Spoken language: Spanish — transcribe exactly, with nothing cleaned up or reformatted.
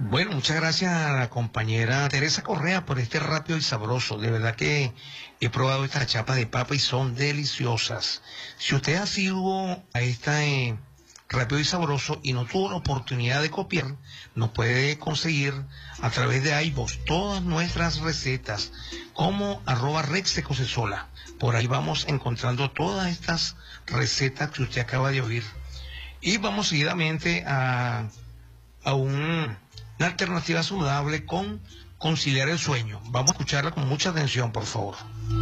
Bueno, muchas gracias a la compañera Teresa Correa por este rápido y sabroso. De verdad que he probado estas chapas de papa y son deliciosas. Si usted ha sido a esta eh, rápido y sabroso y no tuvo la oportunidad de copiar, nos puede conseguir a través de iVoox todas nuestras recetas como arroba rexecosesola. Por ahí vamos encontrando todas estas recetas que usted acaba de oír. Y vamos seguidamente a, a un... una alternativa saludable con conciliar el sueño. Vamos a escucharla con mucha atención, por favor.